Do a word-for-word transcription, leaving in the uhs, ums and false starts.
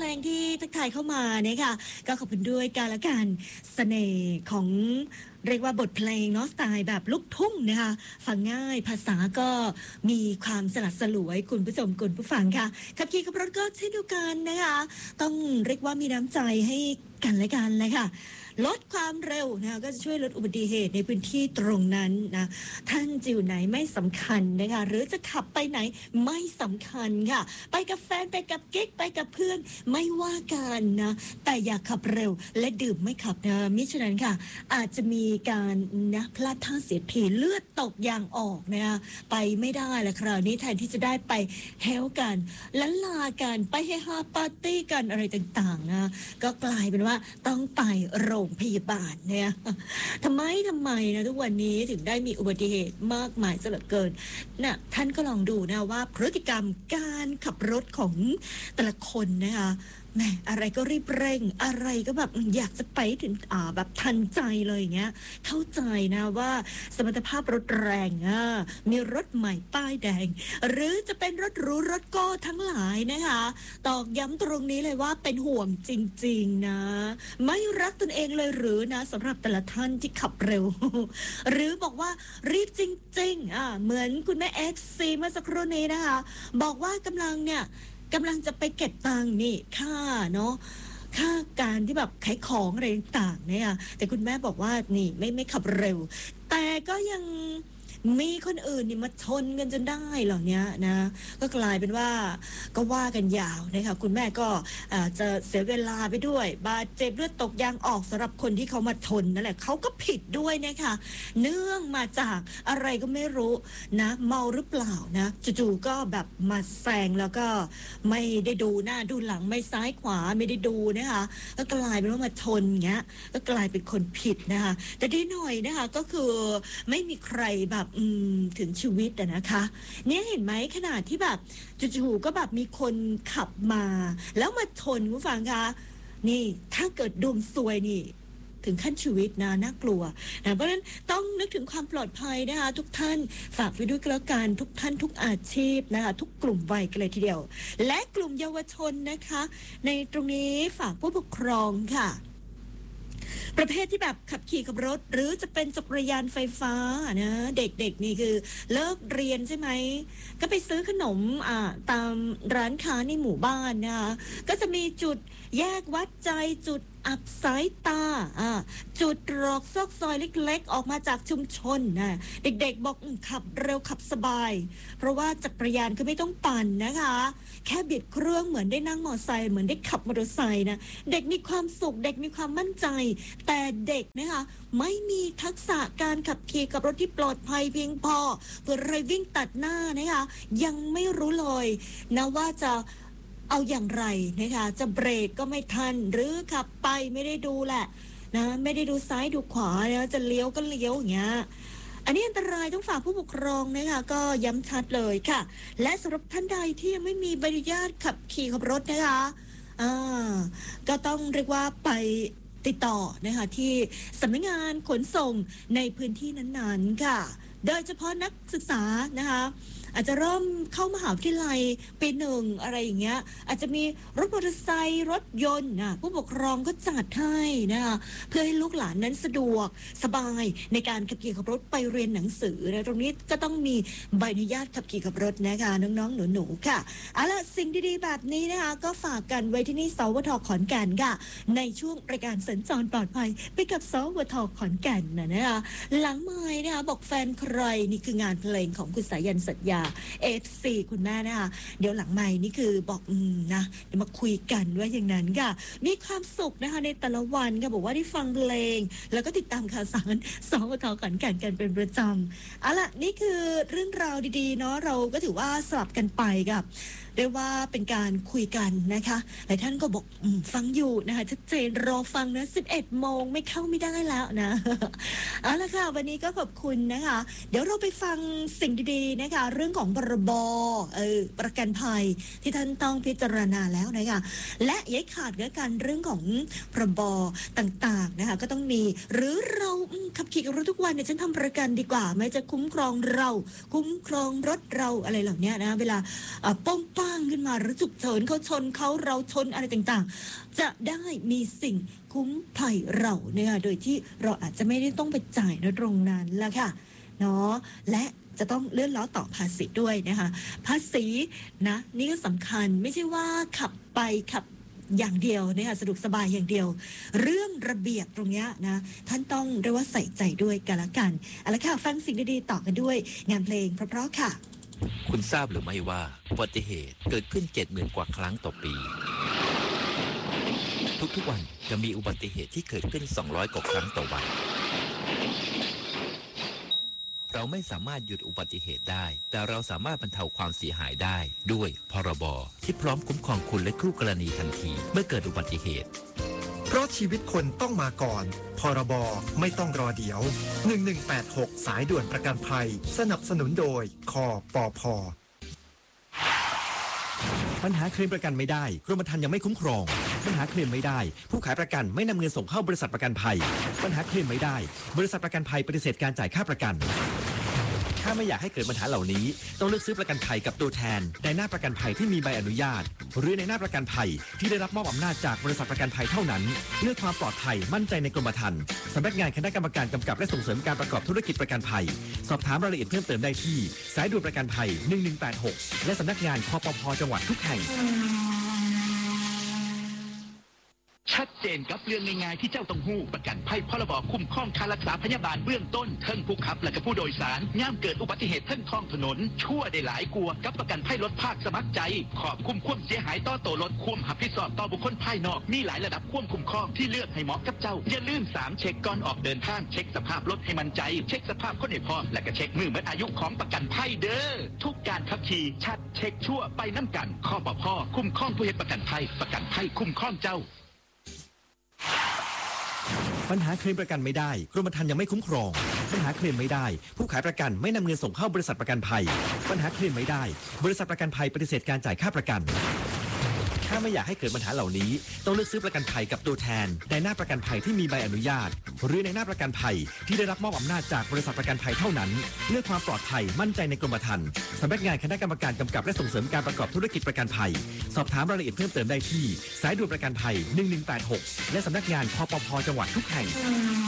งที่ทักทายเข้ามาเนี่ยค่ะก็ขอบคุณด้วยการละกันเสน่ห์ของเรียกว่าบทเพลงเนาะสไตล์แบบลูกทุ่งนะคะฟังง่ายภาษาก็มีความสลัดสลวยคุณผู้ชมคุณผู้ฟังค่ะขับขี่ขับรถก็เช่นเดียวกันนะคะต้องเรียกว่ามีน้ำใจให้กันและกันเลยค่ะลดความเร็วนะก็จะช่วยลดอุบัติเหตุในพื้นที่ตรงนั้นนะท่านจะอยู่ไหนไม่สำคัญนะคะหรือจะขับไปไหนไม่สำคัญค่ะไปกับแฟนไปกับกิ๊กไปกับเพื่อนไม่ว่ากันนะแต่อย่าขับเร็วและดื่มไม่ขับนะมิฉะนั้นค่ะอาจจะมีการนะพลาดท่าเสียทีเลือดตกยางออกนะคะไปไม่ได้ละคราวนี้แทนที่จะได้ไปแฮลกันล้านลากันไปเฮฮาปาร์ตี้กันอะไรต่างๆนะก็กลายเป็นว่าต้องไปโรงพยาบาลเนี่ยทำไมทำไมนะทุกวันนี้ถึงได้มีอุบัติเหตุมากมายซะเหลือเกินนะท่านก็ลองดูนะว่าพฤติกรรมการขับรถของแต่ละคนนะคะแม่อะไรก็รีบเร่งอะไรก็แบบอยากจะไปถึงอ่าแบบทันใจเลยอย่างเงี้ยเข้าใจนะว่าสมรรถภาพรถแรงอ่ะมีรถใหม่ป้ายแดงหรือจะเป็นรถหรูรถโก้ทั้งหลายนะคะตอกย้ำตรงนี้เลยว่าเป็นห่วงจริงๆนะไม่รักตนเองเลยหรือนะสำหรับแต่ละท่านที่ขับเร็ว หรือบอกว่ารีบจริงๆอ่ะเหมือนคุณแม่เอฟซีเมื่อสักครู่นี้นะคะบอกว่ากำลังเนี่ยกำลังจะไปเก็บตังค์นี่ค่าเนาะค่าการที่แบบขายของอะไรต่างๆเนี่ยแต่คุณแม่บอกว่านี่ไม่ไม่ขับเร็วแต่ก็ยังมีคนอื่นนี่มาชนกันจนได้เหล่านี้นะก็กลายเป็นว่าก็ว่ากันยาวนะคะคุณแม่ก็จะเสียเวลาไปด้วยบาดเจ็บเลือดตกยางออกสำหรับคนที่เขามาชนนั่นแหละเขาก็ผิดด้วยนะคะเนื่องมาจากอะไรก็ไม่รู้นะเมาหรือเปล่านะจู่ๆก็แบบมาแซงแล้วก็ไม่ได้ดูหน้าดูหลังไม่ซ้ายขวาไม่ได้ดูนะคะก็กลายเป็นว่ามาชนอย่างเงี้ยก็กลายเป็นคนผิดนะคะแต่ดีหน่อยนะคะก็คือไม่มีใครแบบถึงชีวิตอะนะคะเนี่ยเห็นไหมขนาดที่แบบจู่ๆก็แบบมีคนขับมาแล้วมาชนคุณฟังคะนี่ถ้าเกิดดวงซวยนี่ถึงขั้นชีวิตนะน่ากลัวนะเพราะฉะนั้นต้องนึกถึงความปลอดภัยนะคะทุกท่านฝากไว้ด้วยกันแล้วกันทุกท่านทุกอาชีพนะคะทุกกลุ่มวัยกันเลยทีเดียวและกลุ่มเยาวชนนะคะในตรงนี้ฝากผู้ปกครองค่ะประเภทที่แบบขับขี่ขับรถหรือจะเป็นจักรยานไฟฟ้านะเด็กๆนี่คือเลิกเรียนใช่ไหมก็ไปซื้อขนมอ่าตามร้านค้าในหมู่บ้านนะคะก็จะมีจุดแยกวัดใจจุดอับสายตาอ่าจุดตรอกซอกซอยเล็กๆออกมาจากชุมชนนะเด็กๆบอกขับเร็วขับสบายเพราะว่าจักรยานก็ไม่ต้องปั่นนะคะแค่บิดเครื่องเหมือนได้นั่งมอเตอร์ไซค์เหมือนได้ขับมอเตอร์ไซค์นะเด็กมีความสุขเด็กมีความมั่นใจแต่เด็กนะคะไม่มีทักษะการขับขี่กับรถที่ปลอดภัยเพียงพอเกิดอะไรวิ่งตัดหน้านะคะยังไม่รู้เลยนะว่าจะเอาอย่างไรนะคะจะเบรกก็ไม่ทันหรือขับไปไม่ได้ดูแหละนะไม่ได้ดูซ้ายดูขวาแล้วจะเลี้ยวก็เลี้ยวอย่างเงี้ยอันนี้อันตรายต้องฝากผู้ปกครองนะคะก็ย้ำชัดเลยค่ะและสำหรับท่านใดที่ยังไม่มีใบอนุญาตขับขี่ขับรถนะคะอ่าก็ต้องเรียกว่าไปติดต่อนะคะที่สำนักงานขนส่งในพื้นที่นั้นๆค่ะโดยเฉพาะนักศึกษานะคะอาจจะเริ่มเข้ามหาวิทยาลัยปีหนึ่งอะไรอย่างเงี้ยอาจจะมีรถมอเตอร์ไซค์รถยนต์นะผู้ปกครองก็จัดให้นะคะเพื่อให้ลูกหลานนั้นสะดวกสบายในการขับขี่ขับรถไปเรียนหนังสือนะตรงนี้ก็ต้องมีใบอนุญาตขับขี่ขับรถนะคะน้องๆหนูๆค่ะเอาล่ะสิ่งดีๆแบบนี้นะคะก็ฝากกันไว้ที่นี่สวทขอนแก่นค่ะในช่วงรายการสัญจรปลอดภัยไปกับสวทขอนแก่นนะนะคะหลังไมค์นะคะบอกแฟนใครนี่คืองานเพลงของคุณสายันสัญญาเอฟซีคุณแม่นะคะเดี๋ยวหลังใหม่นี่คือบอกอืมนะเดี๋ยวมาคุยกันว่าอย่างนั้นค่ะมีความสุขนะคะในแต่ละวันค่ะบอกว่าได้ฟังเพลงแล้วก็ติดตามข่าวสารสวทขอนแก่นกันเป็นประจำเอาล่ะนี่คือเรื่องราวดีๆเนาะเราก็ถือว่าสลับกันไปกับเรียกว่าเป็นการคุยกันนะคะหลายท่านก็บอกอืมฟังอยู่นะคะชัดเจนรอฟังนะสิบเอ็ดโมงไม่เข้าไม่ได้แล้วนะเอาล่ะค่ะวันนี้ก็ขอบคุณนะคะเดี๋ยวเราไปฟังสิ่งดีๆนะคะเรื่องของพรบเออประกันภัยที่ท่านต้องพิจารณาแล้วนะคะและย้ายขาดก็การเรื่องของพรบต่างๆนะคะก็ต้องมีหรือเราขับขี่กับรถทุกวันเนี่ยฉันทำประกันดีกว่าไม่จะคุ้มครองเราคุ้มครองรถเราอะไรเหล่านี้นะเวลาป้องป้ว่างขึ้นมาหรือฉุกเฉินเขาชนเขาเราชนอะไรต่างๆจะได้มีสิ่งคุ้มภัยเราเนี่ยโดยที่เราอาจจะไม่ได้ต้องไปจ่ายในตรงนั้นละค่ะเนาะและจะต้องเลื่อนล้อต่อภาษีด้วยนะคะภาษีนะนี่ก็สำคัญไม่ใช่ว่าขับไปขับอย่างเดียวนะคะสะดวกสบายอย่างเดียวเรื่องระเบียบตรงนี้นะท่านต้องเรียกว่าใส่ใจด้วยกันละกันเอาละค่ะฟังสิ่งดีๆต่อกันด้วยงานเพลงเพราะๆค่ะคุณทราบหรือไม่ว่าอุบัติเหตุเกิดขึ้น เจ็ดหมื่น กว่าครั้งต่อปีทุกๆวันจะมีอุบัติเหตุที่เกิดขึ้นสองร้อยกว่าครั้งต่อวันเราไม่สามารถหยุดอุบัติเหตุได้แต่เราสามารถบรรเทาความเสียหายได้ด้วยพรบที่พร้อมคุ้มครองคุณและคู่กรณีทันทีเมื่อเกิดอุบัติเหตุเพราะชีวิตคนต้องมาก่อนพรบไม่ต้องรอเดี๋ยวหนึ่งหนึ่งแปดหกสายด่วนประกันภัยสนับสนุนโดยคปพ. ปัญหาเคลมประกันไม่ได้กรมธรรม์ยังไม่คุ้มครองปัญหาเคลมไม่ได้ผู้ขายประกันไม่นำเงินส่งเข้าบริษัทประกันภัยปัญหาเคลมไม่ได้บริษัทประกันภัยปฏิเสธการจ่ายค่าประกันถ้าไม่อยากให้เกิดปัญหาเหล่านี้ต้องเลือกซื้อประกันภัยกับตัวแทนในหน้าประกันภัยที่มีใบอนุญาตหรือในหน้าประกันภัยที่ได้รับมอบอำนาจจากบริษัทประกันภัยเท่านั้นเพื่อความปลอดภัยมั่นใจในกรมธรรม์สำนักงานคณะกรรมการกำกับและส่งเสริมการประกอบธุรกิจประกันภัยสอบถามรายละเอียดเพิ่มเติมได้ที่สายด่วนประกันภัยหนึ่งหนึ่งแปดหกและสำนักงานคปพ.จังหวัดทุกแห่งชัดเจนกับเรื่องง่ายๆที่เจ้าต้องหู้ประกันภัยพรบคุ้มครองค่ารักษาพยาบาลเบื้องต้นเทิงผู้ขับและก็ผู้โดยสารย่ามเกิดอุบัติเหตุเทิงท้องถนนชั่วได้หลายกลัวกับประกันภัยรถภาคสมัครใจขอบคุ้มความเสียหายต่อตัวรถควมหับผิดชอบต่อบุคคลภายนอกมีหลายระดับควมคุ้มครองที่เลือกให้เหมาะกับเจ้าอย่าลืมสามเช็คก่อนออกเดินทางเช็คสภาพรถให้มั่นใจเช็คสภาพคนให้พร้อมและก็เช็คมือหมดอายุของประกันภัยเด้อทุกการขับขี่ชัดเช็คชั่วไปน้ำกันคปพ.คุ้มครองผู้เฮ็ดประกันภัยประกันภัยคุ้มครองเจ้าปัญหาเคลมประกันไม่ได้กรมธรรม์ยังไม่คุ้มครองปัญหาเคลมไม่ได้ผู้ขายประกันไม่นำเงินส่งเข้าบริษัทประกันภัยปัญหาเคลมไม่ได้บริษัทประกันภัยปฏิเสธการจ่ายค่าประกันถ้าไม่อยากให้เกิดปัญหาเหล่านี้ต้องเลือกซื้อประกันภัยกับตัวแทนในหน้าประกันภัยที่มีใบอนุญาตหรือในหน้าประกันภัยที่ได้รับมอบอำนาจจากบริษัทประกันภัยเท่านั้นเพื่อความปลอดภัยมั่นใจในกรมธรรม์สำนักงานคณะกรรมการกำกับและส่งเสริมการประกอบธุรกิจประกันภัยสอบถามรายละเอียดเพิ่มเติมได้ที่สายด่วนประกันภัยหนึ่งหนึ่งแปดหกและสำนักงานคปพ.จังหวัดทุกแห่ง